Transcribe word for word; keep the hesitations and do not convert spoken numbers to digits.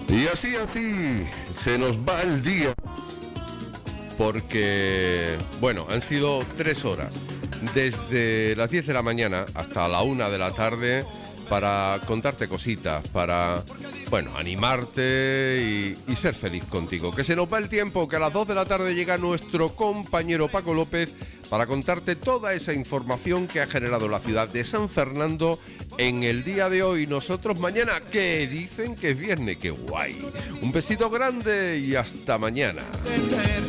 Y así, así, se nos va el día. Porque, bueno, han sido tres horas. Desde las diez de la mañana hasta la una de la tarde para contarte cositas, para, bueno, animarte y, y ser feliz contigo. Que se nos va el tiempo, que a las dos de la tarde llega nuestro compañero Paco López para contarte toda esa información que ha generado la ciudad de San Fernando en el día de hoy. Nosotros mañana, que dicen que es viernes, qué guay. Un besito grande y hasta mañana.